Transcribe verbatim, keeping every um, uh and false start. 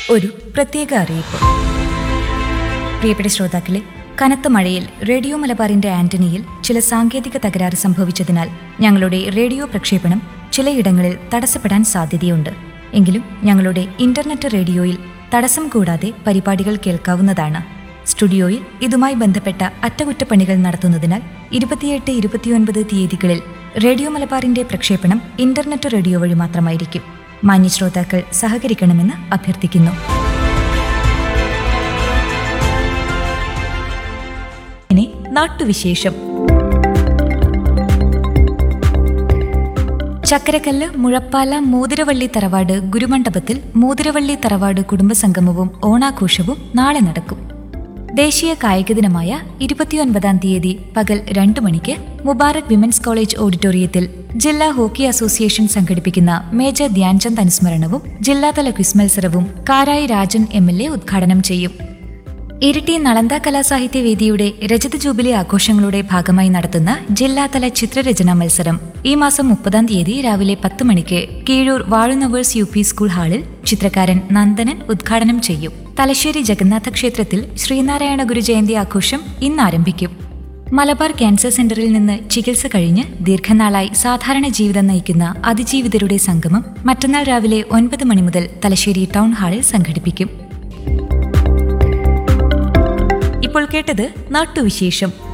ഒരു പ്രത്യേക അറിയിപ്പ്. പ്രിയപ്പെട്ട ശ്രോതാക്കളെ, കനത്ത മഴയിൽ റേഡിയോ മലബാറിന്റെ ആന്റണിയിൽ ചില സാങ്കേതിക തകരാറ് സംഭവിച്ചതിനാൽ ഞങ്ങളുടെ റേഡിയോ പ്രക്ഷേപണം ചിലയിടങ്ങളിൽ തടസ്സപ്പെടാൻ സാധ്യതയുണ്ട്. എങ്കിലും ഞങ്ങളുടെ ഇന്റർനെറ്റ് റേഡിയോയിൽ തടസ്സം കൂടാതെ പരിപാടികൾ കേൾക്കാവുന്നതാണ്. സ്റ്റുഡിയോയിൽ ഇതുമായി ബന്ധപ്പെട്ട അറ്റകുറ്റപ്പണികൾ നടത്തുന്നതിനാൽ ഇരുപത്തിയെട്ട് ഇരുപത്തിയൊൻപത് തീയതികളിൽ റേഡിയോ മലബാറിന്റെ പ്രക്ഷേപണം ഇന്റർനെറ്റ് റേഡിയോ വഴി മാത്രമായിരിക്കും. മാന്യ ശ്രോതാക്കൾ സഹകരിക്കണമെന്ന് അഭ്യർത്ഥിക്കുന്നു. ഇനി നാട്ടുവിശേഷം. ചക്കരക്കല്ല് മുഴപ്പാല മൂതിരവള്ളി തറവാട് ഗുരുമണ്ഡപത്തിൽ മൂതിരവള്ളി തറവാട് കുടുംബസംഗമവും ഓണാഘോഷവും നാളെ നടക്കും. ദേശീയ കായിക ദിനമായ ഇരുപത്തിയൊൻപതാം തീയതി പകൽ രണ്ടു മണിക്ക് മുബാറക് വിമൻസ് കോളേജ് ഓഡിറ്റോറിയത്തിൽ ജില്ലാ ഹോക്കി അസോസിയേഷൻ സംഘടിപ്പിക്കുന്ന മേജർ ധ്യാൻചന്ദ് അനുസ്മരണവും ജില്ലാതല ക്വിസ് മത്സരവും Karayi Rajan M L A ഉദ്ഘാടനം ചെയ്യും. ഇരിട്ടി നളന്ദ കലാസാഹിത്യ വേദിയുടെ രജത ജൂബിലി ആഘോഷങ്ങളുടെ ഭാഗമായി നടത്തുന്ന ജില്ലാതല ചിത്രരചനാ മത്സരം ഈ മാസം മുപ്പതാം തീയതി രാവിലെ പത്ത് മണിക്ക് കീഴൂർ വാഴുനവേഴ്സ് യു പി സ്കൂൾ ഹാളിൽ ചിത്രകാരൻ നന്ദനൻ ഉദ്ഘാടനം ചെയ്യും. തലശ്ശേരി ജഗന്നാഥ ക്ഷേത്രത്തിൽ ശ്രീനാരായണ ഗുരു ജയന്തി ആഘോഷം ഇന്ന് ആരംഭിക്കും. മലബാർ ക്യാൻസർ സെന്ററിൽ നിന്ന് ചികിത്സ കഴിഞ്ഞ് ദീർഘനാളായി സാധാരണ ജീവിതം നയിക്കുന്ന അതിജീവിതരുടെ സംഗമം മറ്റന്നാൾ രാവിലെ ഒൻപത് മണി മുതൽ തലശ്ശേരി ടൗൺ ഹാളിൽ സംഘടിപ്പിക്കും. ഇപ്പോൾ കേട്ടത് നാട്ടുവിശേഷം.